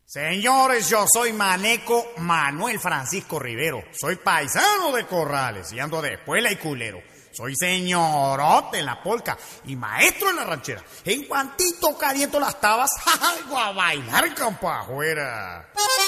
Señores, yo soy Maneco Manuel Francisco Rivero. Soy paisano de Corrales y ando de espuela y culero. Soy señorote en la polca y maestro en la ranchera. En cuantito caliento las tabas, salgo a bailar campo afuera.